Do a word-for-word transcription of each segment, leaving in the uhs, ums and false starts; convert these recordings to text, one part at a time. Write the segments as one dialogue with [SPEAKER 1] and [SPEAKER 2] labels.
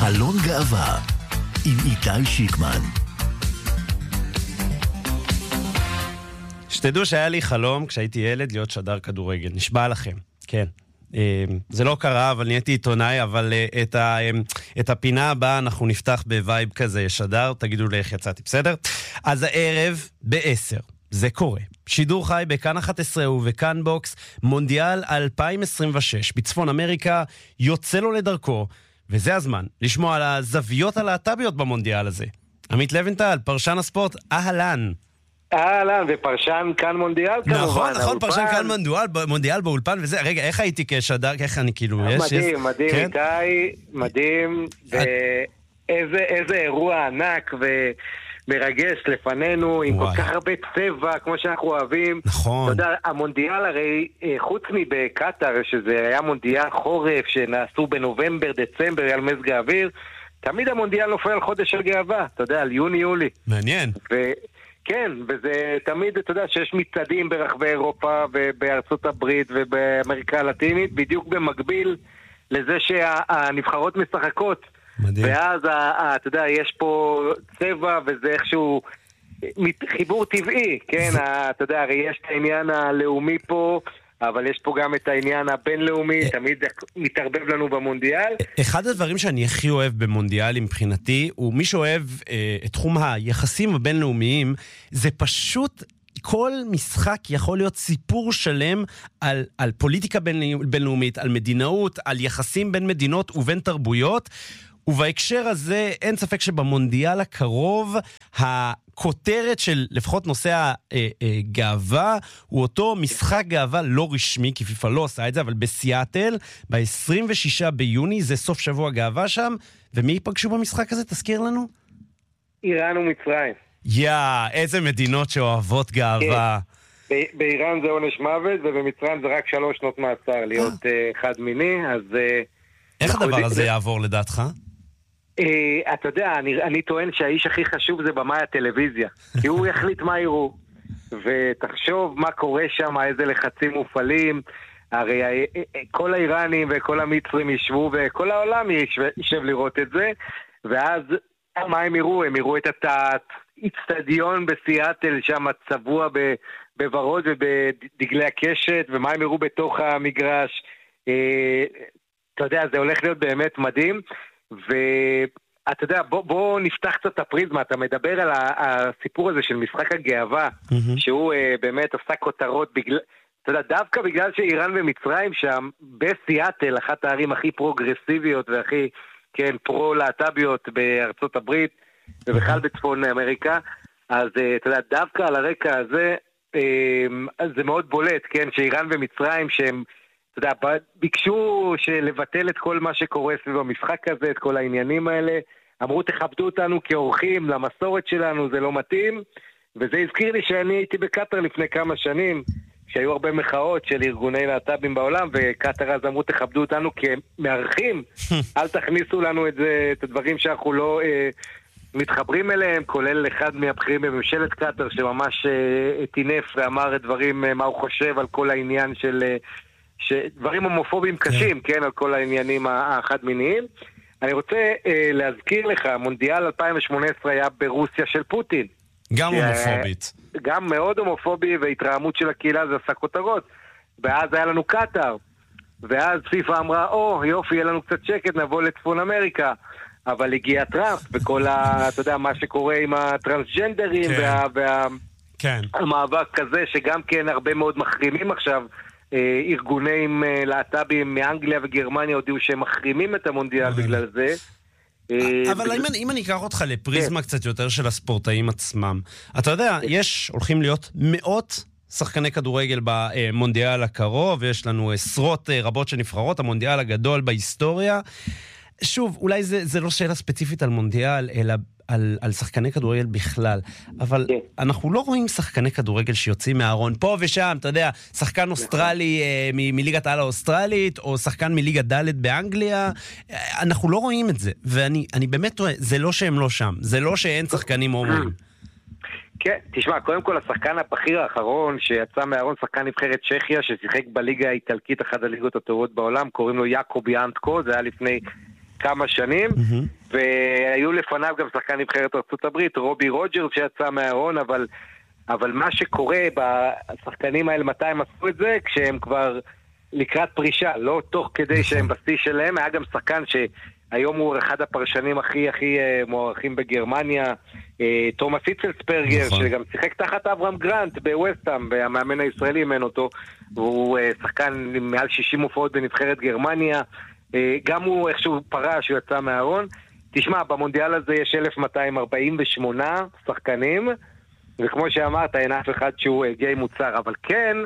[SPEAKER 1] חלון גאווה עם איתי שיקמן.
[SPEAKER 2] שתדעו שהיה לי חלום כשהייתי ילד להיות שדר כדורגל, נשבע לכם, כן. זה לא קרה, אבל נהייתי עיתונאי, אבל את, ה, את הפינה הבאה אנחנו נפתח בווייב כזה שדר, תגידו לי איך יצאתי, בסדר? אז הערב בעשר, זה קורה. שידור חי בכאן אחת עשרה ובכאן בוקס, מונדיאל אלפיים עשרים ושש, בצפון אמריקה, יוצא לו לדרכו, וזה הזמן לשמוע על הזוויות הלהט"ביות במונדיאל הזה. עמית לבנטל, פרשן הספורט, אהלן.
[SPEAKER 3] אהלן, ופרשן כאן מונדיאל כמובן.
[SPEAKER 2] נכון, נכון, פרשן כאן מונדיאל, מונדיאל באולפן וזה. רגע, איך הייתי כשדר, איך אני כאילו, יש?
[SPEAKER 3] מדהים, מדהים, איתי, מדהים, ואיזה אירוע ענק ומרגש לפנינו, עם כל כך הרבה צבע, כמו שאנחנו אוהבים.
[SPEAKER 2] נכון.
[SPEAKER 3] אתה יודע, המונדיאל הרי, חוץ מבקטר, שזה היה מונדיאל חורף, שנעשו בנובמבר, דצמבר, על מזג האוויר, תמיד המונדיאל נופל על חודש של גאווה, אתה יודע, על יוני-יולי.
[SPEAKER 2] מעניין.
[SPEAKER 3] ו... כן, וזה תמיד, אתה יודע, שיש מצעדים ברחבי אירופה ובארצות הברית ובאמריקה הלטינית, בדיוק במקביל לזה שהנבחרות משחקות. מדהים. ואז, אתה יודע, יש פה צבע וזה איכשהו חיבור טבעי, כן? אתה יודע, הרי יש את העניין הלאומי פה, אבל יש פה גם את העניין הבינלאומי, תמיד מתערבב לנו במונדיאל.
[SPEAKER 2] אחד הדברים שאני הכי אוהב במונדיאל מבחינתי, הוא מי שאוהב אה, את תחום היחסים הבינלאומיים, זה פשוט כל משחק יכול להיות סיפור שלם על, על פוליטיקה בינלאומית, על מדינאות, על יחסים בין מדינות ובין תרבויות, ובהקשר הזה אין ספק שבמונדיאל הקרוב, הכותרת של לפחות נושא הגאווה, הוא אותו משחק גאווה לא רשמי, כי פיפה לא עושה את זה, אבל בסיאטל, ב-עשרים ושישה ביוני, זה סוף שבוע גאווה שם, ומי ייפגשו במשחק הזה? תזכיר לנו?
[SPEAKER 3] איראן ומצרים.
[SPEAKER 2] יא, איזה מדינות שאוהבות גאווה.
[SPEAKER 3] באיראן זה עונש מוות, ובמצרים זה רק שלוש שנות מעצר להיות חד מיני, אז...
[SPEAKER 2] איך הדבר הזה יעבור לדעתך?
[SPEAKER 3] אתה יודע, אני, אני טוען שהאיש הכי חשוב זה במאי הטלוויזיה, כי הוא יחליט מה יראו, ותחשוב מה קורה שם, איזה לחצים מופעלים, הרי כל האיראנים וכל המצרים ישבו, וכל העולם יישב לראות את זה, ואז מה הם יראו? הם יראו את האצטדיון בסיאטל, שם צבוע בוורוד ובדגלי הקשת, ומה הם יראו בתוך המגרש. אתה יודע, זה הולך להיות באמת מדהים, ואתה יודע, בוא, בוא נפתח קצת את הפריזמה, אתה מדבר על הסיפור הזה של משחק הגאווה, mm-hmm. שהוא uh, באמת עושה כותרות, בגלל, אתה יודע, דווקא בגלל שאיראן ומצרים שם, בסיאטל, אחת הערים הכי פרוגרסיביות והכי, כן, פרו-להט"ביות בארצות הברית, ובכלל בצפון אמריקה, אז uh, אתה יודע, דווקא על הרקע הזה, uh, זה מאוד בולט, כן, שאיראן ומצרים שהם, אתה יודע, ביקשו לבטל את כל מה שקורה סביב המשחק הזה, את כל העניינים האלה, אמרו תכבדו אותנו כאורחים, למסורת שלנו זה לא מתאים, וזה הזכיר לי שאני הייתי בקטר לפני כמה שנים, שהיו הרבה מחאות של ארגוני להט"בים בעולם, וקטר אז אמרו תכבדו אותנו כמארחים, אל תכניסו לנו את זה, את הדברים שאנחנו לא אה, מתחברים אליהם, כולל אחד מהבכירים בממשלת קטר, שממש אה, תינף ואמר את דברים, אה, מה הוא חושב על כל העניין של... אה, שדברים הומופובים קשים, כן, על כל העניינים החד-מיניים. אני רוצה אה, להזכיר לך, מונדיאל אלפיים שמונה עשרה היה ברוסיה של פוטין.
[SPEAKER 2] גם ש... הומופובית.
[SPEAKER 3] גם מאוד הומופובי, והתרעמות של הקהילה זה עשה כותרות. ואז היה לנו קטר. ואז פיפה אמרה, או, יופי, יהיה לנו קצת שקט, נבוא לצפון אמריקה. אבל הגיע טראמפ, וכל ה... אתה יודע, מה שקורה עם הטרנסג'נדרים, כן. וה... וה...
[SPEAKER 2] כן.
[SPEAKER 3] המאבק כזה, שגם כן הרבה מאוד מחרימים עכשיו, ארגונים להט"בים מאנגליה וגרמניה הודיעו שהם מחרימים את המונדיאל בגלל זה.
[SPEAKER 2] אבל אם אני אקח אותך לפריזמה קצת יותר של הספורטאים עצמם, אתה יודע, יש, הולכים להיות מאות שחקני כדורגל במונדיאל הקרוב, ויש לנו עשרות רבות שנבחרות, המונדיאל הגדול בהיסטוריה. שוב, אולי זה לא שאלה ספציפית על מונדיאל, אלא על, על שחקני כדורגל בכלל, אבל yeah. אנחנו לא רואים שחקני כדורגל שיוצאים מהארון פה ושם, אתה יודע, שחקן אוסטרלי אה, מ- מליגת העל האוסטרלית, או שחקן מליגת ד' באנגליה, אה, אנחנו לא רואים את זה, ואני אני באמת רואה, זה לא שהם לא שם, זה לא שאין שחקנים הומואים.
[SPEAKER 3] כן, תשמע, קודם כל השחקן הבכיר האחרון שיצא מהארון, שחקן נבחרת צ'כיה, ששיחק בליגה האיטלקית, אחת הליגות הטובות בעולם, קוראים לו יעקוב יאנטקו, זה היה לפני כמה שנים, והיו לפניו גם שחקן נבחרת ארצות הברית, רובי רוג'רס שיצא מהארון, אבל, אבל מה שקורה בשחקנים האלה, מתי הם עשו את זה? כשהם כבר לקראת פרישה, לא תוך כדי שהם בשיא שלהם. היה גם שחקן שהיום הוא אחד הפרשנים הכי הכי מוערכים בגרמניה, תומאס היצלספרגר, שגם שיחק תחת אברהם גרנט בווסטהאם, והמאמן הישראלי אימן אותו, והוא שחקן עם מעל שישים הופעות בנבחרת גרמניה, גם הוא איכשהו פרש, הוא יצא מהארון. תשמע, במונדיאל הזה יש אלף מאתיים ארבעים ושמונה שחקנים, וכמו שאמרת, אין אף אחד שהוא גיי מוצר, אבל כן,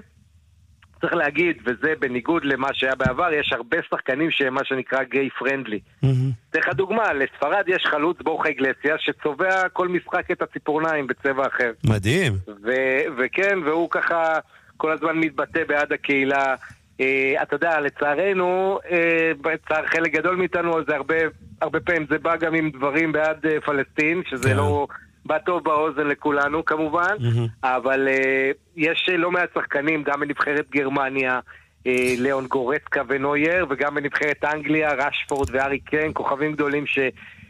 [SPEAKER 3] צריך להגיד, וזה בניגוד למה שהיה בעבר, יש הרבה שחקנים שהם מה שנקרא גיי פרנדלי. תלך הדוגמה, לספרד יש חלוץ בורחה איגלסיה שצובע כל משחק את הציפורניים בצבע אחר.
[SPEAKER 2] מדהים.
[SPEAKER 3] ו- וכן, והוא ככה כל הזמן מתבטא בעד הקהילה. Uh, אתה יודע, לצערנו, uh, בצער חלק גדול מאיתנו, זה הרבה, הרבה פעמים זה בא גם עם דברים בעד uh, פלסטין, שזה yeah. לא בא טוב באוזן לכולנו כמובן, mm-hmm. אבל uh, יש לא מעט שחקנים, גם בנבחרת גרמניה, uh, ליאון גורצקה ונויר, וגם בנבחרת אנגליה, רשפורד וארי קיין, כוכבים גדולים ש...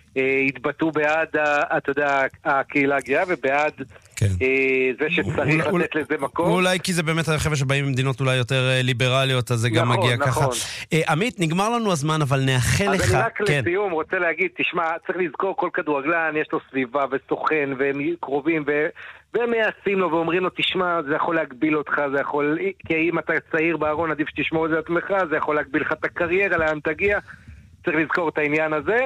[SPEAKER 3] התבטאו בעד, אתה יודע, הקהילה הגאה, ובעד כן. זה שצריך אולי, לתת לזה מקום.
[SPEAKER 2] אולי כי זה באמת החבר'ה שבאים ממדינות אולי יותר ליברליות, אז זה נכון, גם מגיע נכון. ככה. עמית, נגמר לנו הזמן, אבל נאחל לך...
[SPEAKER 3] אז אני רק כן. לסיום רוצה להגיד, תשמע, צריך לזכור כל כדורגלן, יש לו סביבה וסוכן, והם קרובים, ו... והם מייעצים לו ואומרים לו, תשמע, זה יכול להגביל אותך, זה יכול... כי אם אתה צעיר בארון, עדיף שתשמור את זה עצמך, זה יכול להגביל לך את הקריירה, לאן תגיע. צריך לזכור את העניין הזה.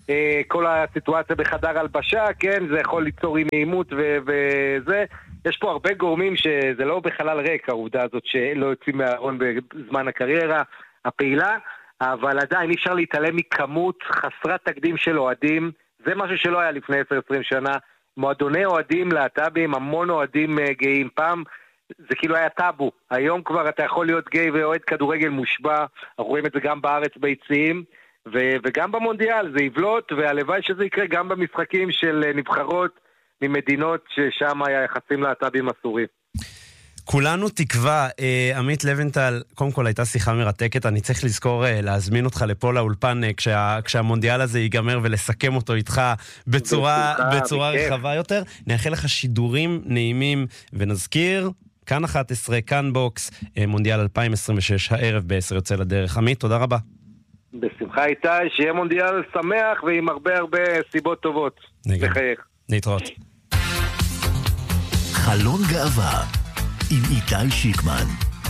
[SPEAKER 3] כל הסיטואציה בחדר הלבשה, כן, זה יכול ליצור אי נעימות וזה. יש פה הרבה גורמים שזה לא בחלל ריק, העובדה הזאת שלא יוצאים מהארון בזמן הקריירה הפעילה, אבל עדיין אי אפשר להתעלם מכמות חסרת תקדים של אוהדים. זה משהו שלא היה לפני עשר עשרים שנה. מועדוני אוהדים להט"בים, המון אוהדים גאים. פעם זה כאילו היה טאבו. היום כבר אתה יכול להיות גיי ואוהד כדורגל מושבע. אנחנו רואים את זה גם בארץ ביציעים. ו- וגם במונדיאל זה יבלוט, והלוואי שזה יקרה גם במשחקים של נבחרות ממדינות ששם היה יחסים להט"בים אסורים.
[SPEAKER 2] כולנו תקווה. עמית לבנטל, קודם כל הייתה שיחה מרתקת, אני צריך לזכור להזמין אותך לפה לאולפן כשה, כשהמונדיאל הזה ייגמר ולסכם אותו איתך בצורה, בצורה רחבה יותר. נאחל לך שידורים נעימים, ונזכיר, כאן אחת עשרה, כאן בוקס, מונדיאל אלפיים עשרים ושש, הערב בעשר יוצא לדרך. עמית, תודה רבה.
[SPEAKER 3] בשמחה איתי, שיהיה מונדיאל שמח ועם הרבה הרבה סיבות טובות. לחייך.
[SPEAKER 2] להתראות.
[SPEAKER 1] חלון גאווה עם איתי שיקמן.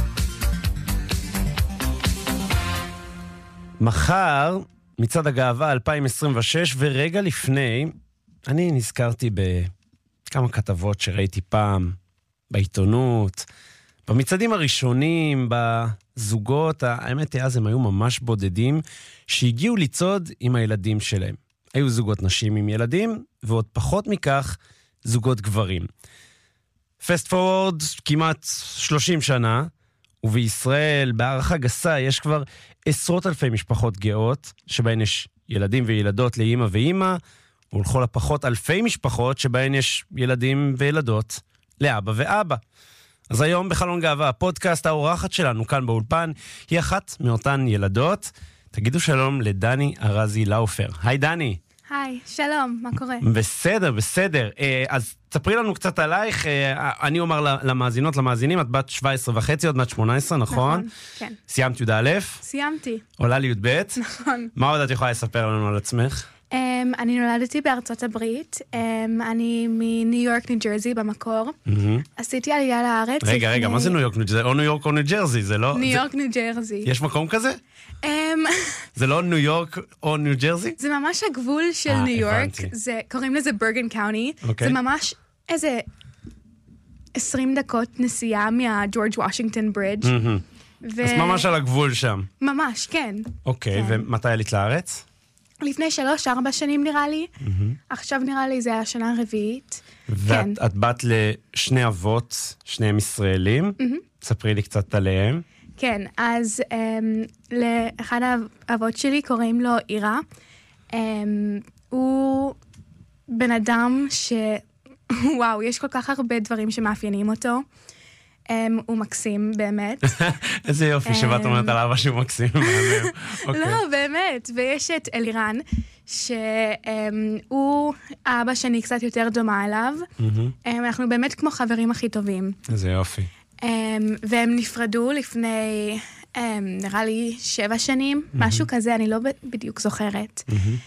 [SPEAKER 2] מחר, מצעד הגאווה אלפיים עשרים ושש, ורגע לפני, אני נזכרתי בכמה כתבות שראיתי פעם בעיתונות, במצעדים הראשונים, בזוגות, האמת היא אז הם היו ממש בודדים, שהגיעו לצעוד עם הילדים שלהם. היו זוגות נשים עם ילדים, ועוד פחות מכך, זוגות גברים. פסט פורוורד כמעט שלושים שנה, ובישראל, בערכה גסה, יש כבר עשרות אלפי משפחות גאות, שבהן יש ילדים וילדות לאמא ואמא, ולכל הפחות אלפי משפחות שבהן יש ילדים וילדות לאבא ואבא. אז היום בחלון גאווה, הפודקאסט האורחת שלנו כאן באולפן, היא אחת מאותן ילדות. תגידו שלום לדני ארזי לאופר. היי דני.
[SPEAKER 4] היי, שלום, מה קורה?
[SPEAKER 2] בסדר, בסדר. אז תספרי לנו קצת עלייך. אני אומר למאזינות, למאזינים, את בת שבע עשרה וחצי, עוד מעט שמונה עשרה, נכון?
[SPEAKER 4] נכון, כן.
[SPEAKER 2] סיימת י' א'?
[SPEAKER 4] סיימתי.
[SPEAKER 2] עולה לי י' ב'?
[SPEAKER 4] נכון.
[SPEAKER 2] מה עוד את יכולה לספר לנו על עצמך?
[SPEAKER 4] Um, אני נולדתי בארצות הברית, um, אני מניו יורק, ניו ג'רזי במקור. Mm-hmm. עשיתי עלייה לארץ.
[SPEAKER 2] רגע, לפני... רגע, מה זה ניו יורק, ניו ג'רזי? או ניו יורק או ניו ג'רזי, זה לא...
[SPEAKER 4] ניו
[SPEAKER 2] זה...
[SPEAKER 4] יורק, ניו ג'רזי.
[SPEAKER 2] יש מקום כזה?
[SPEAKER 4] Um...
[SPEAKER 2] זה לא ניו יורק או ניו ג'רזי?
[SPEAKER 4] זה ממש הגבול של 아, ניו יורק, זה, קוראים לזה ברגן קאוני. Okay. זה ממש איזה עשרים דקות נסיעה מהג'ורג' וושינגטון ברידג'.
[SPEAKER 2] Mm-hmm. ו... אז ממש על הגבול שם.
[SPEAKER 4] ממש, כן.
[SPEAKER 2] אוקיי, okay, כן. ומתי עלית לארץ? לפני
[SPEAKER 4] שלוש, ארבע שנים נראה לי. Mm-hmm. עכשיו נראה לי זה השנה הרביעית.
[SPEAKER 2] ואת כן. את בת לשני אבות, שניהם ישראלים. Mm-hmm. ספרי לי קצת עליהם.
[SPEAKER 4] כן, אז um, לאחד האבות שלי קוראים לו אירה. Um, הוא בן אדם ש... וואו, יש כל כך הרבה דברים שמאפיינים אותו. הוא מקסים, באמת.
[SPEAKER 2] איזה יופי שבאת אומרת על אבא שהוא מקסים.
[SPEAKER 4] לא, באמת. ויש את אלירן, שהוא האבא שאני קצת יותר דומה אליו. אנחנו באמת כמו חברים הכי טובים.
[SPEAKER 2] איזה יופי.
[SPEAKER 4] והם נפרדו לפני, נראה לי, שבע שנים, משהו כזה, אני לא בדיוק זוכרת.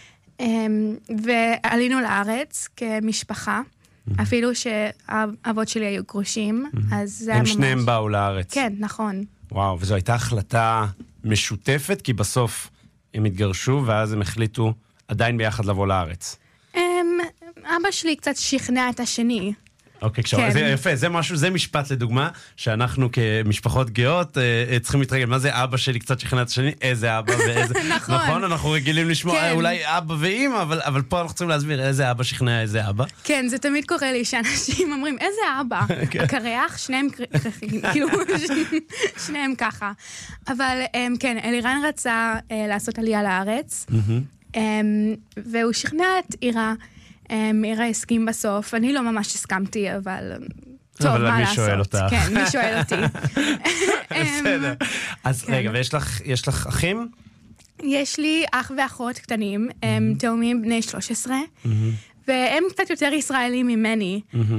[SPEAKER 4] ועלינו לארץ כמשפחה. אפילו שהאבות שלי היו גרושים, אז זה היה ממש...
[SPEAKER 2] הם שניהם באו לארץ.
[SPEAKER 4] כן, נכון.
[SPEAKER 2] וואו, וזו הייתה החלטה משותפת, כי בסוף הם התגרשו, ואז הם החליטו עדיין ביחד לבוא לארץ.
[SPEAKER 4] אבא שלי קצת שכנע את השני.
[SPEAKER 2] אוקיי, זה יפה, זה משהו, זה משפט לדוגמה, שאנחנו כמשפחות גאות צריכים להתרגל. מה זה אבא שלי קצת שכנע את השני? איזה אבא ואיזה...
[SPEAKER 4] נכון.
[SPEAKER 2] נכון, אנחנו רגילים לשמוע אולי אבא ואמא, אבל פה אנחנו צריכים להסביר איזה אבא שכנע איזה אבא.
[SPEAKER 4] כן, זה תמיד קורה לי שאנשים אומרים, איזה אבא? הקרח, שניהם קרחים, כאילו, שניהם ככה. אבל כן, אלירן רצה לעשות עלייה לארץ, והוא שכנע את אירה, מירה הסכים בסוף, אני לא ממש הסכמתי, אבל טוב, מה לעשות?
[SPEAKER 2] אבל מי שואל אותך?
[SPEAKER 4] כן, מי שואל אותי.
[SPEAKER 2] בסדר. אז רגע, ויש לך אחים?
[SPEAKER 4] יש לי אח ואחות קטנים, הם תאומים בני שלוש עשרה, והם קצת יותר ישראלים ממני,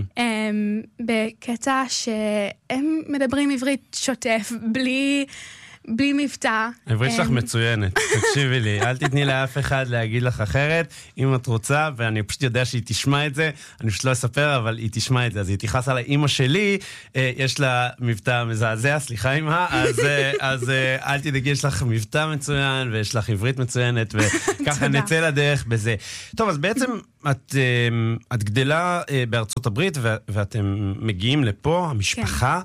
[SPEAKER 4] בקטע שהם מדברים עברית שוטף, בלי... בלי מבטא.
[SPEAKER 2] העברית שלך מצוינת, תקשיבי לי, אל תתני לאף אחד להגיד לך אחרת, אם את רוצה, ואני פשוט יודע שהיא תשמע את זה, אני פשוט לא אספר, אבל היא תשמע את זה, אז היא תיחס עליי, אמא שלי, יש לה מבטא מזעזע, סליחה אמא, אז אל תדאגי, יש לך מבטא מצוין, ויש לך עברית מצוינת, וככה נצא לדרך בזה. טוב, אז בעצם את גדלה בארצות הברית, ואתם מגיעים לפה, המשפחה,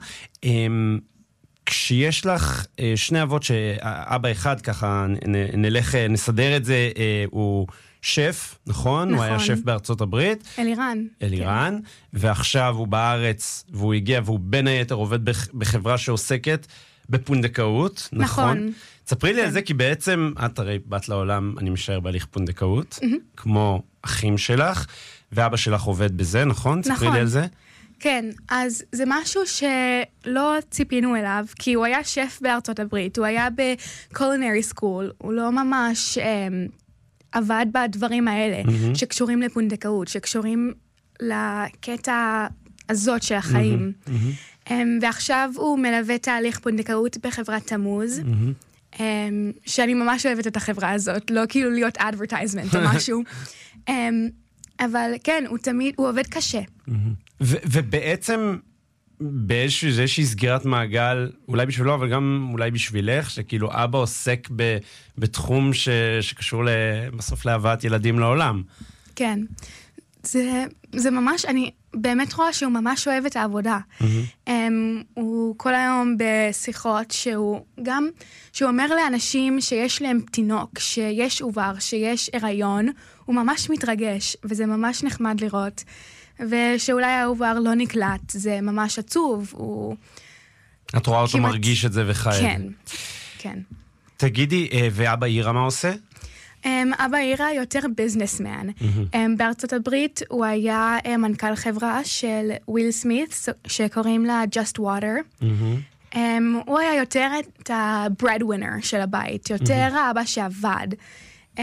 [SPEAKER 2] כשיש לך שני אבות שאבא אחד, ככה נלך, נסדר את זה, הוא שף, נכון? הוא היה שף בארצות הברית.
[SPEAKER 4] אלירן.
[SPEAKER 2] אלירן, ועכשיו הוא בארץ, והוא הגיע, והוא בין היתר עובד בחברה שעוסקת בפונדקאות, נכון? תספרי לי על זה, כי בעצם את הרי בת לעולם, אני משער בהליך פונדקאות, כמו אחים שלך, ואבא שלך עובד בזה, נכון? תספרי לי על זה.
[SPEAKER 4] כן, אז זה משהו שלא ציפינו אליו, כי הוא היה שף בארצות הברית, הוא היה בקולינרי סקול, הוא לא ממש אה, עבד בדברים האלה, mm-hmm. שקשורים לפונדקאות, שקשורים לקטע הזאת של החיים. Mm-hmm. Mm-hmm. אה, ועכשיו הוא מלווה תהליך פונדקאות בחברת תמוז, mm-hmm. אה, שאני ממש אוהבת את החברה הזאת, לא כאילו להיות אדברטייזמנט או משהו. אה, אבל כן, הוא תמיד, הוא עובד קשה.
[SPEAKER 2] ובעצם באיזושהי סגירת מעגל, אולי בשבילו, אבל גם אולי בשבילך, שכאילו אבא עוסק בתחום שקשור בסוף להבאת ילדים לעולם.
[SPEAKER 4] כן. זה, זה ממש, אני באמת רואה שהוא ממש אוהב את העבודה. Mm-hmm. Um, הוא כל היום בשיחות שהוא גם, שהוא אומר לאנשים שיש להם תינוק, שיש עובר, שיש הריון, הוא ממש מתרגש, וזה ממש נחמד לראות. ושאולי העובר לא נקלט, זה ממש עצוב. הוא...
[SPEAKER 2] את רואה אותו כמעט... מרגיש את זה וחי.
[SPEAKER 4] כן, כן.
[SPEAKER 2] תגידי, ואבא אירה מה עושה?
[SPEAKER 4] Um, אבא אירה יותר ביזנסמן. Mm-hmm. Um, בארצות הברית הוא היה um, מנכ"ל חברה של וויל סמית, שקוראים לה Just Water. Mm-hmm. Um, הוא היה יותר את ה-breadwinner של הבית, יותר mm-hmm. האבא שעבד. Um,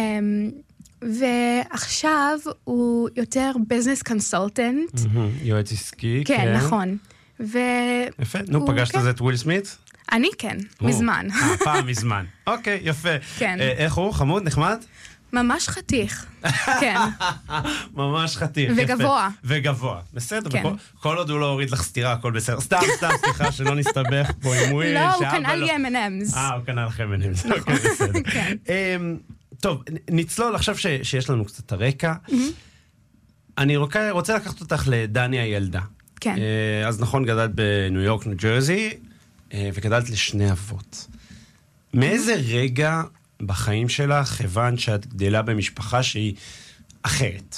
[SPEAKER 4] ועכשיו הוא יותר ביזנס קונסולטנט. Mm-hmm.
[SPEAKER 2] יועץ עסקי,
[SPEAKER 4] כן.
[SPEAKER 2] כן,
[SPEAKER 4] נכון. ו...
[SPEAKER 2] יפה, נו, פגשת כן. את זה את וויל סמית?
[SPEAKER 4] אני כן, או. מזמן.
[SPEAKER 2] אה, פעם מזמן. אוקיי, יפה.
[SPEAKER 4] כן.
[SPEAKER 2] אה, איך הוא? חמוד? נחמד?
[SPEAKER 4] ממש חתיך, כן.
[SPEAKER 2] ממש חתיך,
[SPEAKER 4] וגבוה.
[SPEAKER 2] יפה. וגבוה, בסדר.
[SPEAKER 4] כן.
[SPEAKER 2] וכל, כל עוד הוא לא הוריד לך סתירה, הכל בסדר. סתם, סתם, סליחה, שלא נסתבך פה עם וויל.
[SPEAKER 4] לא, הוא קנה לי אם אנד אמס.
[SPEAKER 2] אה, הוא קנה לך אם אנד אמס. אוקיי, בסדר.
[SPEAKER 4] כן.
[SPEAKER 2] טוב, נצלול עכשיו ש, שיש לנו קצת הרקע. Mm-hmm. אני רוצה, רוצה לקחת אותך לדני הילדה.
[SPEAKER 4] כן.
[SPEAKER 2] אז נכון, גדלת בניו יורק, ניו ג'רזי, וגדלת לשני אבות. מאיזה רגע בחיים שלך הבנת שאת גדלה במשפחה שהיא אחרת?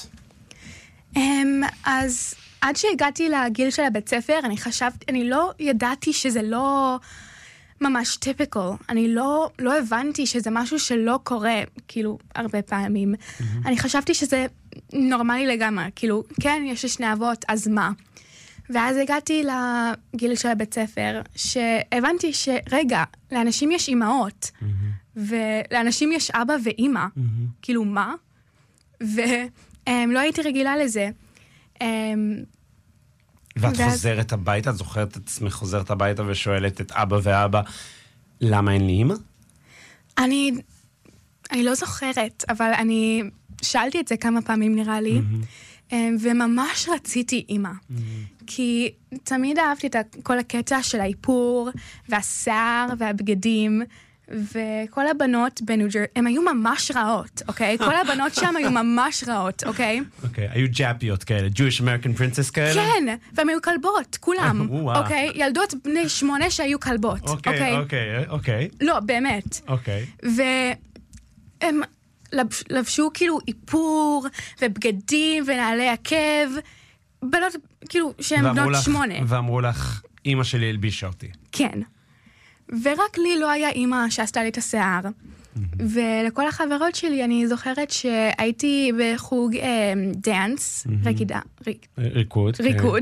[SPEAKER 4] אז עד שהגעתי לגיל של הבית ספר, אני חשבתי, אני לא ידעתי שזה לא ממש טיפיקל. אני לא, לא הבנתי שזה משהו שלא קורה, כאילו, הרבה פעמים. Mm-hmm. אני חשבתי שזה נורמלי לגמרי. כאילו, כן, יש לי שני אבות, אז מה? ואז הגעתי לגיל של הבית ספר, שהבנתי שרגע, לאנשים יש אימהות, ולאנשים יש אבא ואימא. כאילו, מה? ולא הייתי רגילה לזה.
[SPEAKER 2] ואת חוזרת הביתה, את זוכרת את עצמך חוזרת הביתה ושואלת את אבא ואבא, למה אין לי אימא?
[SPEAKER 4] אני, אני לא זוכרת, אבל אני שאלתי את זה כמה פעמים נראה לי, וממש רציתי אימא. כי תמיד אהבתי את כל הקטע של האיפור, והשיער, והבגדים, וכל הבנות בניו-ג'רזי, הן היו ממש רעות, אוקיי? כל הבנות שם היו ממש רעות, אוקיי?
[SPEAKER 2] אוקיי, היו ג'אפיות כאלה, Jewish American Princess כאלה?
[SPEAKER 4] כן, והן היו כלבות, כולם, אוקיי? ילדות בני שמונה שהיו כלבות,
[SPEAKER 2] אוקיי, אוקיי, אוקיי.
[SPEAKER 4] לא, באמת.
[SPEAKER 2] אוקיי.
[SPEAKER 4] והם לבשו כאילו איפור, ובגדים, ונעלי עקב, בנות, כאילו, שהן בנות שמונה.
[SPEAKER 2] ואמרו לך, אמא שלי הלבישה אותי.
[SPEAKER 4] כן. ורק לי לא היה אימא שעשתה לי את השיער. ולכל החברות שלי אני זוכרת שהייתי בחוג דאנס, רקידה,
[SPEAKER 2] ריקוד.
[SPEAKER 4] ריקוד.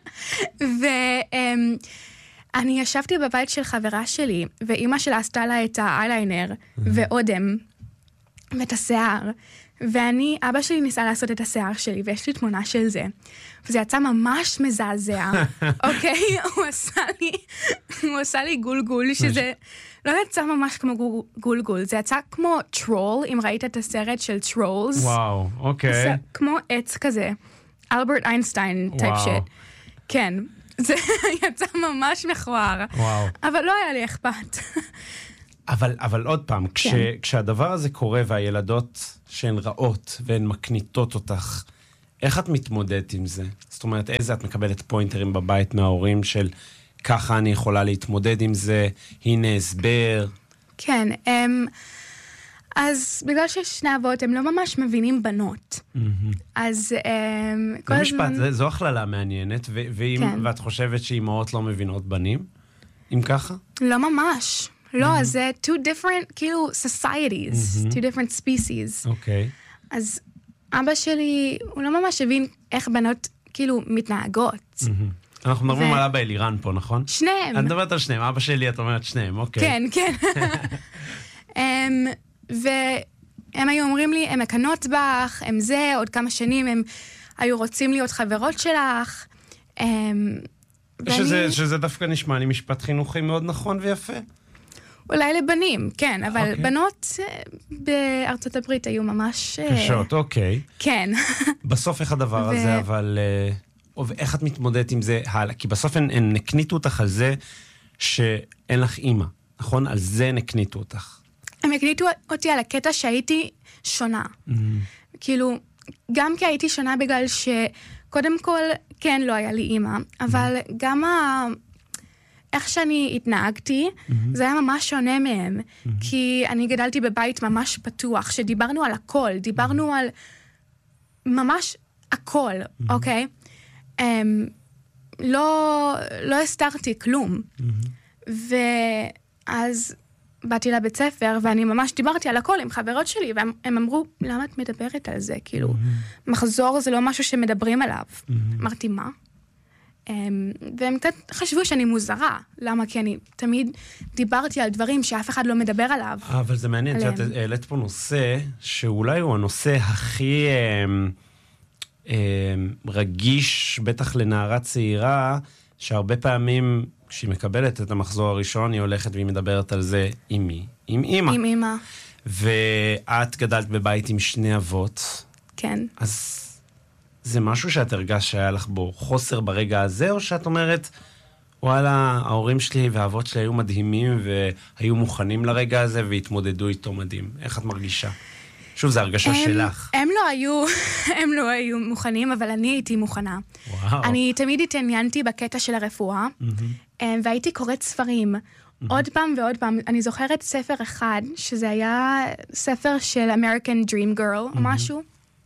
[SPEAKER 4] ואני ישבתי בבית של חברה שלי, ואימא שלה עשתה לה את האייליינר, ואודם, ואת השיער. ואני, אבא שלי ניסה לעשות את השיער שלי, ויש לי תמונה של זה. וזה יצא ממש מזעזע, אוקיי? הוא עשה לי, הוא עשה לי גולגול, שזה לא יצא ממש כמו גולגול, זה יצא כמו טרול, אם ראית את הסרט של טרולס.
[SPEAKER 2] וואו, אוקיי.
[SPEAKER 4] כמו עץ כזה, אלברט איינשטיין טייפ שיט. כן, זה יצא ממש מכוער.
[SPEAKER 2] וואו.
[SPEAKER 4] אבל לא היה לי אכפת.
[SPEAKER 2] אבל, אבל עוד פעם, כש, כשהדבר הזה קורה והילדות שהן רעות והן מקניטות אותך, איך את מתמודדת עם זה? זאת אומרת, איזה את מקבלת פוינטרים בבית מההורים של ככה אני יכולה להתמודד עם זה, הנה הסבר?
[SPEAKER 4] כן, הם, אז בגלל ששני אבות הם לא ממש מבינים בנות. אז הם, כל
[SPEAKER 2] הזמן...
[SPEAKER 4] הזמן...
[SPEAKER 2] משפט, זו הכללה מעניינת, ו- ואם, כן. ואת חושבת שאימהות לא מבינות בנים? אם ככה?
[SPEAKER 4] לא ממש. לא, זה two different, כאילו, societies, two different species.
[SPEAKER 2] אוקיי.
[SPEAKER 4] אז אבא שלי, הוא לא ממש הבין איך בנות, כאילו, מתנהגות.
[SPEAKER 2] אנחנו מדברים על אבא אלירן פה, נכון?
[SPEAKER 4] שניהם.
[SPEAKER 2] אני מדברת על שניהם, אבא שלי, את אומרת שניהם, אוקיי.
[SPEAKER 4] כן, כן. והם היו אומרים לי, הם מקנות בך, הם זה, עוד כמה שנים הם היו רוצים להיות חברות שלך.
[SPEAKER 2] שזה, שזה דווקא נשמע לי משפט חינוכי מאוד נכון ויפה.
[SPEAKER 4] אולי לבנים, כן, אבל okay. בנות בארצות הברית היו ממש...
[SPEAKER 2] קשות, אוקיי. Okay.
[SPEAKER 4] כן.
[SPEAKER 2] בסוף איך הדבר ו... הזה, אבל... איך את מתמודדת עם זה הלאה? כי בסוף הן, הן נקניתו אותך על זה שאין לך אימא, נכון? על זה נקניתו אותך.
[SPEAKER 4] הם הקניתו אותי על הקטע שהייתי שונה. Mm-hmm. כאילו, גם כי הייתי שונה בגלל שקודם כל, כן, לא היה לי אימא, אבל mm-hmm. גם ה... איך שאני התנהגתי, mm-hmm. זה היה ממש שונה מהם. Mm-hmm. כי אני גדלתי בבית ממש פתוח, שדיברנו על הכל, דיברנו mm-hmm. על ממש הכל, mm-hmm. אוקיי? Um, לא, לא הסתרתי כלום. Mm-hmm. ואז באתי לבית ספר, ואני ממש דיברתי על הכל עם חברות שלי, והם אמרו, למה את מדברת על זה? כאילו, mm-hmm. מחזור זה לא משהו שמדברים עליו. Mm-hmm. אמרתי, מה? והם קצת חשבו שאני מוזרה. למה? כי אני תמיד דיברתי על דברים שאף אחד לא מדבר עליו.
[SPEAKER 2] אבל זה מעניין, שאת העלית פה נושא, שאולי הוא הנושא הכי אה, אה, רגיש, בטח לנערה צעירה, שהרבה פעמים, כשהיא מקבלת את המחזור הראשון, היא הולכת והיא מדברת על זה עם מי? עם אמא.
[SPEAKER 4] עם אמא.
[SPEAKER 2] ואת גדלת בבית עם שני אבות.
[SPEAKER 4] כן.
[SPEAKER 2] אז... זה משהו שאת הרגש שהיה לך בו חוסר ברגע הזה, או שאת אומרת, וואלה, ההורים שלי והאבות שלי היו מדהימים, והיו מוכנים לרגע הזה, והתמודדו איתו מדהים. איך את מרגישה? שוב, זו הרגשה הם, שלך.
[SPEAKER 4] הם לא היו, הם לא היו מוכנים, אבל אני הייתי מוכנה.
[SPEAKER 2] וואו.
[SPEAKER 4] אני תמיד התעניינתי בקטע של הרפואה, mm-hmm. והייתי קוראת ספרים, mm-hmm. עוד פעם ועוד פעם. אני זוכרת ספר אחד, שזה היה ספר של American Dream Girl, mm-hmm. או משהו,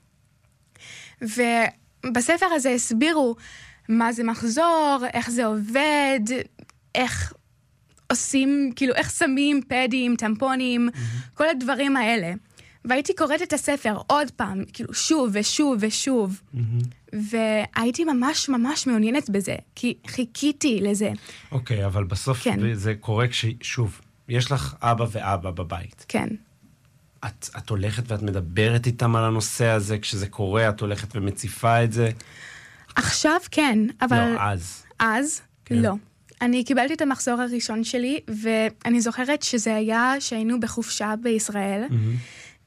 [SPEAKER 4] ובספר הזה הסבירו מה זה מחזור, איך זה עובד, איך עושים, כאילו, איך שמים פדים, טמפונים, mm-hmm. כל הדברים האלה. והייתי קוראת את הספר עוד פעם, כאילו שוב ושוב ושוב. והייתי ממש ממש מעוניינת בזה, כי חיכיתי לזה.
[SPEAKER 2] אוקיי, אבל בסוף
[SPEAKER 4] כן.
[SPEAKER 2] זה קורה כששוב, יש לך אבא ואבא בבית.
[SPEAKER 4] כן.
[SPEAKER 2] את, את הולכת ואת מדברת איתם על הנושא הזה, כשזה קורה, את הולכת ומציפה את זה?
[SPEAKER 4] עכשיו כן, אבל...
[SPEAKER 2] לא, אז.
[SPEAKER 4] אז?
[SPEAKER 2] כן.
[SPEAKER 4] לא. אני קיבלתי את המחזור הראשון שלי, ואני זוכרת שזה היה שהיינו בחופשה בישראל, mm-hmm.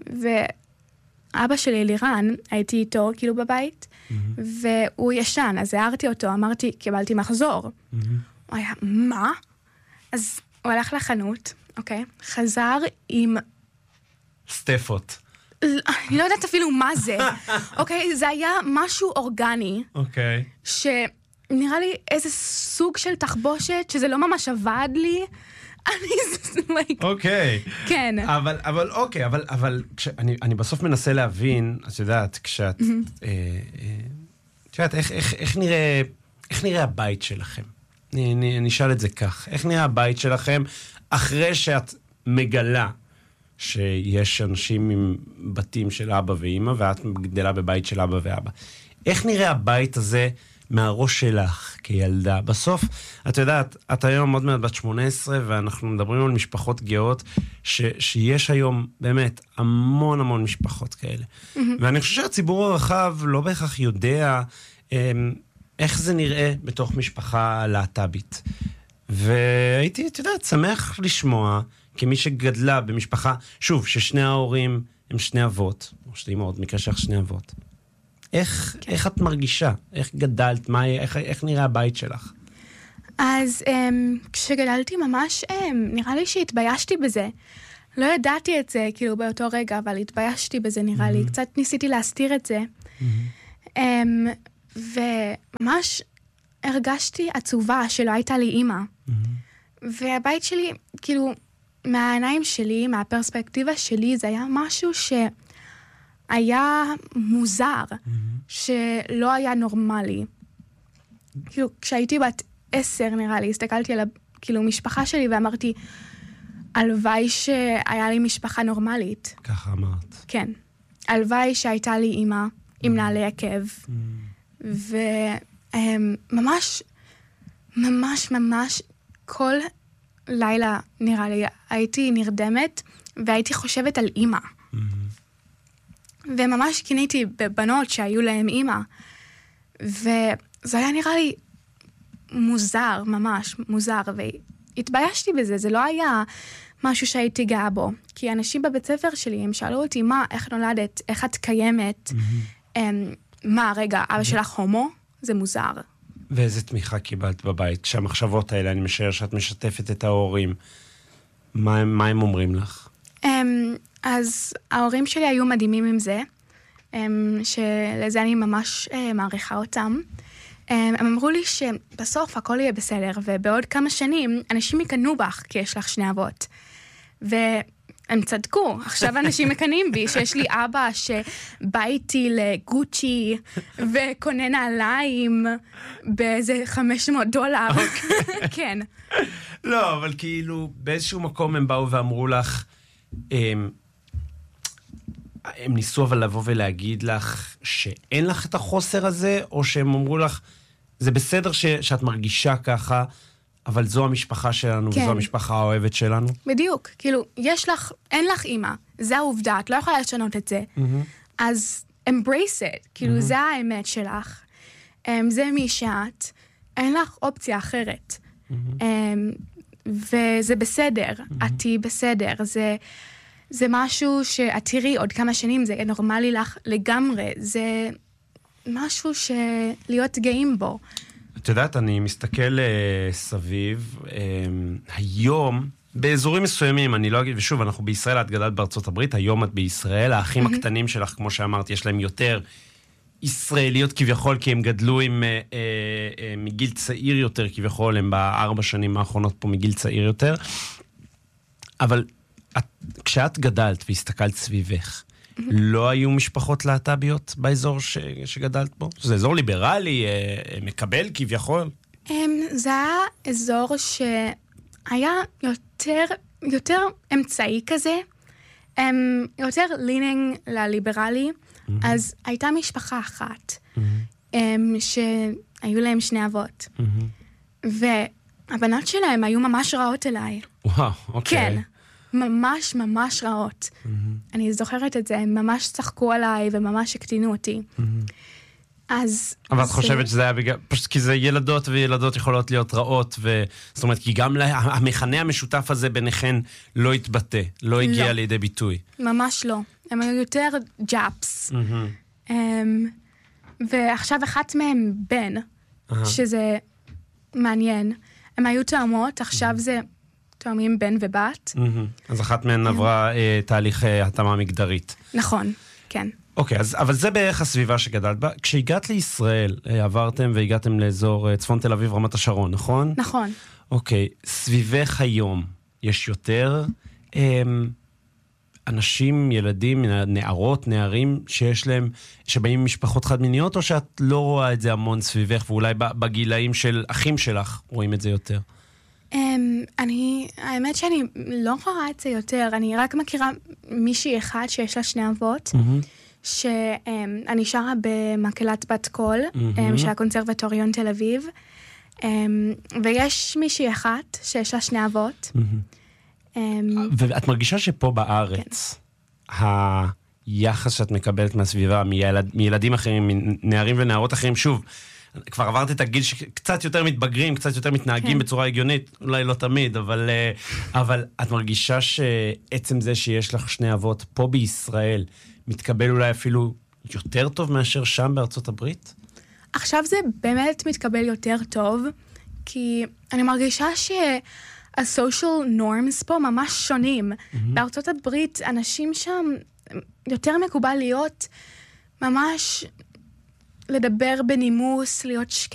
[SPEAKER 4] ואבא שלי, לירן, הייתי איתו כאילו בבית, mm-hmm. והוא ישן, אז הערתי אותו, אמרתי, קיבלתי מחזור. Mm-hmm. הוא היה, מה? אז הוא הלך לחנות, אוקיי? חזר עם...
[SPEAKER 2] סטפות.
[SPEAKER 4] אני לא יודעת אפילו מה זה. אוקיי? זה היה משהו אורגני.
[SPEAKER 2] אוקיי.
[SPEAKER 4] שנראה לי איזה סוג של תחבושת, שזה לא ממש עבד לי. אני...
[SPEAKER 2] אוקיי.
[SPEAKER 4] כן.
[SPEAKER 2] אבל, אבל, אוקיי, אבל, אבל, כשאני, אני בסוף מנסה להבין, את יודעת, כשאת, את יודעת, איך, איך, איך נראה, איך נראה הבית שלכם? אני, אני, אני אשאל את זה כך. איך נראה הבית שלכם אחרי שאת מגלה שיש אנשים עם בתים של אבא ואמא, ואת גדלה בבית של אבא ואבא. איך נראה הבית הזה מהראש שלך כילדה? בסוף, את יודעת, את היום עוד מעט בת שמונה עשרה, ואנחנו מדברים על משפחות גאות, ש, שיש היום באמת המון המון משפחות כאלה. Mm-hmm. ואני חושב שהציבור הרחב לא בהכרח יודע הם, איך זה נראה בתוך משפחה להט"בית. והייתי, את יודעת, שמח לשמוע, כמי שגדלה במשפחה, שוב, ששני ההורים הם שני אבות, או שתי אמהות, מקרה שלך שני אבות. איך, כן. איך את מרגישה? איך גדלת? מה, איך, איך נראה הבית שלך?
[SPEAKER 4] אז um, כשגדלתי ממש, um, נראה לי שהתביישתי בזה. לא ידעתי את זה, כאילו, באותו רגע, אבל התביישתי בזה, נראה mm-hmm. לי. קצת ניסיתי להסתיר את זה. Mm-hmm. Um, וממש הרגשתי עצובה שלא הייתה לי אימא. Mm-hmm. והבית שלי, כאילו, מהעיניים שלי, מהפרספקטיבה שלי, זה היה משהו שהיה מוזר, mm-hmm. שלא היה נורמלי. כאילו, כשהייתי בת עשר, נראה לי, הסתכלתי על, כאילו, משפחה שלי ואמרתי, הלוואי שהיה לי משפחה נורמלית.
[SPEAKER 2] ככה אמרת.
[SPEAKER 4] כן. הלוואי שהייתה לי אימא עם נעלי עקב. Mm-hmm. וממש, ממש, ממש, כל... לילה, נראה לי, הייתי נרדמת, והייתי חושבת על אימא. Mm-hmm. וממש קניתי בבנות שהיו להם אימא. וזה היה נראה לי מוזר, ממש מוזר, והתביישתי בזה, זה לא היה משהו שהייתי גאה בו. כי אנשים בבית ספר שלי, הם שאלו אותי, מה, איך נולדת, איך את קיימת, mm-hmm. מה, רגע, אבא שלך הומו? זה מוזר.
[SPEAKER 2] ואיזה תמיכה קיבלת בבית? כשהמחשבות האלה, אני משער שאת משתפת את ההורים. מה, מה הם אומרים לך?
[SPEAKER 4] Um, אז ההורים שלי היו מדהימים עם זה, um, שלזה אני ממש uh, מעריכה אותם. Um, הם אמרו לי שבסוף הכל יהיה בסדר, ובעוד כמה שנים אנשים יקנו בך, כי יש לך שני אבות. והם צדקו. עכשיו אנשים מקנים בי, שיש לי אבא שבא איתי לגוצ'י, וקונה נעליים באיזה חמש מאות דולר. כן.
[SPEAKER 2] לא, אבל כאילו, באיזשהו מקום הם באו ואמרו לך, הם, הם ניסו אבל לבוא ולהגיד לך שאין לך את החוסר הזה, או שהם אמרו לך, זה בסדר ש, שאת מרגישה ככה, אבל זו המשפחה שלנו, כן. וזו המשפחה האוהבת שלנו.
[SPEAKER 4] בדיוק. כאילו, יש לך, אין לך אימא. זה העובדה, את לא יכולה לשנות את זה. Mm-hmm. אז embrace it. כאילו, mm-hmm. זה האמת שלך. Um, זה מי שאת. אין לך אופציה אחרת. Mm-hmm. Um, וזה בסדר. Mm-hmm. את תהי בסדר. זה, זה משהו שאת תראי עוד כמה שנים, זה נורמלי לך לגמרי. זה משהו שלהיות גאים בו.
[SPEAKER 2] את יודעת, אני מסתכל uh, סביב, um, היום, באזורים מסוימים, אני לא אגיד, ושוב, אנחנו בישראל, את גדלת בארצות הברית, היום את בישראל, האחים mm-hmm. הקטנים שלך, כמו שאמרת, יש להם יותר ישראליות כביכול, כי הם גדלו עם, uh, uh, uh, מגיל צעיר יותר כביכול, הם בארבע שנים האחרונות פה מגיל צעיר יותר, אבל את, כשאת גדלת והסתכלת סביבך, לא היו משפחות להט"ביות באזור ש... שגדלת בו? זה אזור ליברלי, מקבל כביכול?
[SPEAKER 4] זה היה אזור שהיה יותר, יותר אמצעי כזה. הם יותר leaning לליברלי, אז הייתה משפחה אחת, שהיו להם שני אבות. והבנות שלהם היו ממש רעות אליי.
[SPEAKER 2] וואו, אוקיי.
[SPEAKER 4] כן, ממש ממש רעות. אני זוכרת את זה, הם ממש צחקו עליי וממש הקטינו אותי. אז...
[SPEAKER 2] אבל את חושבת שזה היה בגלל... פשוט כי זה ילדות וילדות יכולות להיות רעות, ו... זאת אומרת, כי גם המכנה המשותף הזה ביניכן לא התבטא, לא הגיע לידי ביטוי.
[SPEAKER 4] ממש לא. הם היו יותר ג'אפס. ועכשיו אחת מהם בן, שזה מעניין. הם היו תאומות, עכשיו זה תאומים בן ובת.
[SPEAKER 2] אז אחת מהן עברה תהליך התאמה מגדרית.
[SPEAKER 4] נכון, כן.
[SPEAKER 2] אוקיי, אז, אבל זה בערך הסביבה שגדלת בה. כשהגעת לישראל, עברתם והגעתם לאזור צפון תל אביב, רמת השרון, נכון?
[SPEAKER 4] נכון.
[SPEAKER 2] אוקיי, סביבך היום יש יותר הם, אנשים, ילדים, נערות, נערים, שיש להם, שבאים משפחות חד-מיניות, או שאת לא רואה את זה המון סביבך, ואולי בגילאים של אחים שלך רואים את זה יותר?
[SPEAKER 4] Um, אני, האמת שאני לא רואה את זה יותר, אני רק מכירה מישהי אחד שיש לה שני אבות, mm-hmm. שאני שרה במקהלת בת קול, mm-hmm. של הקונסרבטוריון תל אביב, ויש מישהי אחת שיש לה שני אבות. Mm-hmm.
[SPEAKER 2] ואת מרגישה שפה בארץ, כן. היחס שאת מקבלת מהסביבה, מילד, מילדים אחרים, מנערים ונערות אחרים, שוב, כבר עברת את הגיל שקצת יותר מתבגרים, קצת יותר מתנהגים כן. בצורה הגיונית, אולי לא תמיד, אבל, אבל את מרגישה שעצם זה שיש לך שני אבות פה בישראל, מתקבל אולי אפילו יותר טוב מאשר שם בארצות הברית?
[SPEAKER 4] עכשיו זה באמת מתקבל יותר טוב, כי אני מרגישה שה-social norms פה ממש שונים. Mm-hmm. בארצות הברית אנשים שם יותר מקובל להיות ממש לדבר בנימוס, להיות שקט.